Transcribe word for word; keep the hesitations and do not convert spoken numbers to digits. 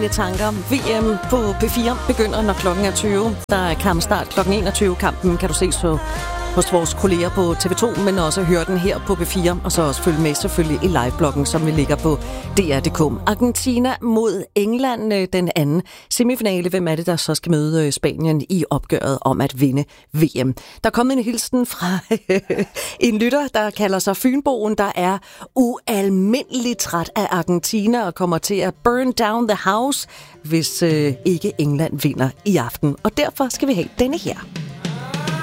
tanker. V M på P fire begynder, når klokken er tyve. Der er kampstart klokken enogtyve. Kampen kan du se så hos vores kolleger på T V to, men også høre den her på P fire, og så også følge med selvfølgelig i livebloggen, som vi ligger på D R punktum d k. Argentina mod England, den anden semifinale. Hvem er det, der så skal møde Spanien i opgøret om at vinde V M? Der er kommet en hilsen fra en lytter, der kalder sig Fynboen, der er ualmindeligt træt af Argentina og kommer til at burn down the house, hvis øh, ikke England vinder i aften. Og derfor skal vi have denne her.